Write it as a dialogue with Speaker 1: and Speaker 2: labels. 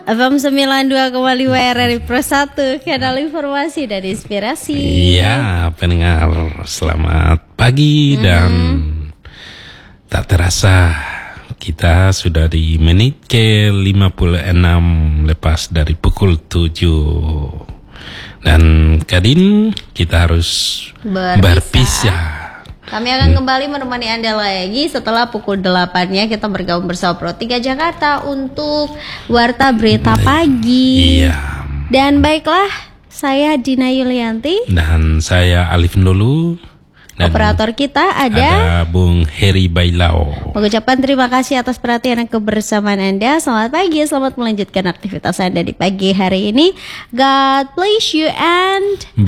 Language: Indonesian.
Speaker 1: FM 92,5 RRI Pro 1, kanal informasi dan inspirasi.
Speaker 2: Iya, pendengar, selamat pagi dan tak terasa kita sudah di menit ke 56 lepas dari pukul 7. Dan Kadin, kita harus berpisah.
Speaker 1: Kami akan kembali menemani Anda lagi setelah pukul 8-nya kita bergabung bersama Pro 3 Jakarta untuk Warta Berita Pagi.
Speaker 2: Iya.
Speaker 1: Dan baiklah, saya Dina Yulianti.
Speaker 2: Dan saya Alif Ndolu. Dan
Speaker 1: operator kita ada
Speaker 2: Bung Heri Bailao.
Speaker 1: Mengucapkan terima kasih atas perhatian dan kebersamaan Anda. Selamat pagi, selamat melanjutkan aktivitas Anda di pagi hari ini. God bless you and